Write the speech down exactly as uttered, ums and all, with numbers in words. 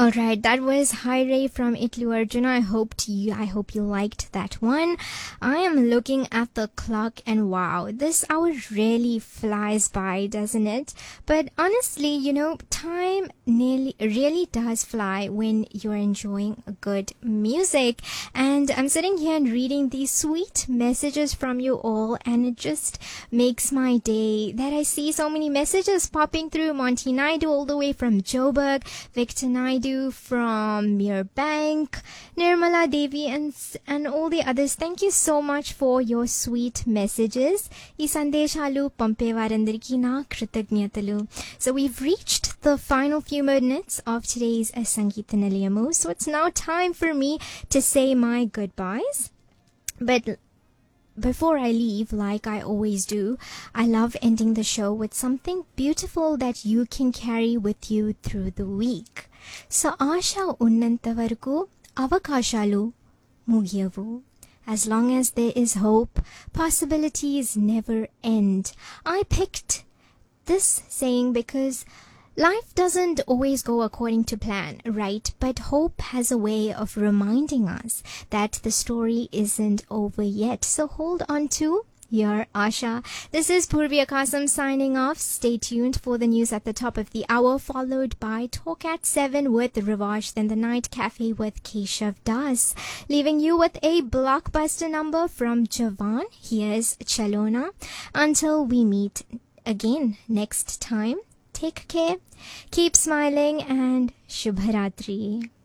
All right, that was Hyre from Itlu Arjuna. I hoped you, I hope you liked that one. I am looking at the clock and wow, this hour really flies by, doesn't it? But honestly, you know, time nearly really does fly when you're enjoying good music. And I'm sitting here and reading these sweet messages from you all, and it just makes my day that I see so many messages popping through. Monty Naidu all the way from Joburg, Victor Naidu from Mirbank, Nirmala Devi, and and all the others. Thank you so much for your sweet messages. Ee sandeshalu pampevarandariki na kritagnatalu. So we've reached the final few minutes of today's uh, Sangeeta Nilayamu. So it's now time for me to say my goodbyes. But before I leave, like I always do, I love ending the show with something beautiful that you can carry with you through the week. So Asha unnanta varaku avakashalu mugiyavu. As long as there is hope, possibilities never end. I picked this saying because life doesn't always go according to plan, right? But hope has a way of reminding us that the story isn't over yet. So hold on to your Asha. This is Purvi Akasam signing off. Stay tuned for the news at the top of the hour, followed by Talk at seven with Rivash, then the Night Cafe with Keshav Das. Leaving you with a blockbuster number from Javan. Here's Chalona. Until we meet again next time, take care, keep smiling, and Shubharatri.